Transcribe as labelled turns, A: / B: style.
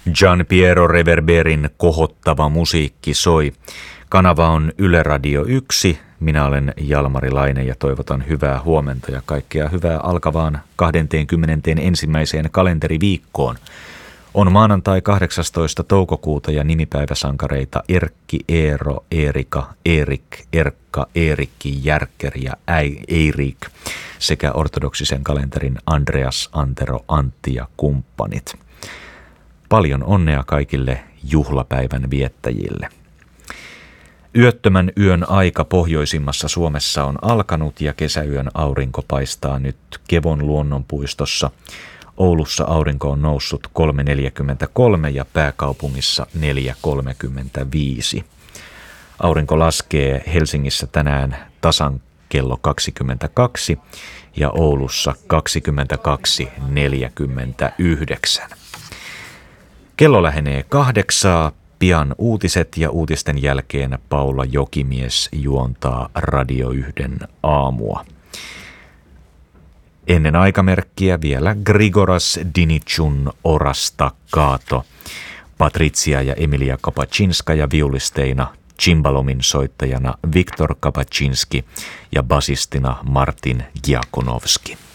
A: Gian Piero Reverberin kohottava musiikki soi. Kanava on Yle Radio 1. Minä olen Jalmari Laine ja toivotan hyvää huomenta ja kaikkea hyvää alkavaan 21. kalenteriviikkoon. On maanantai 18. toukokuuta ja nimipäiväsankareita Erkki, Eero, Eerika, Eerik, Erkka, Eerikki, Järkker ja Eirik sekä ortodoksisen kalenterin Andreas, Antero, Antti ja kumppanit. Paljon onnea kaikille juhlapäivän viettäjille. Yöttömän yön aika pohjoisimmassa Suomessa on alkanut ja kesäyön aurinko paistaa nyt Kevon luonnonpuistossa. Oulussa aurinko on noussut 3.43 ja pääkaupungissa 4.35. Aurinko laskee Helsingissä tänään tasan kello 22 ja Oulussa 22.49. Kello lähenee 8. Pian uutiset ja uutisten jälkeen Paula Jokimies juontaa Radio 1 aamua. Ennen aikamerkkiä vielä Grigoras Dinichun Orasta Kaato, Patricia ja Emilia Kapaczynska viulisteina, cimbalomin soittajana Viktor Kapaczinski ja basistina Martin Giakonovski.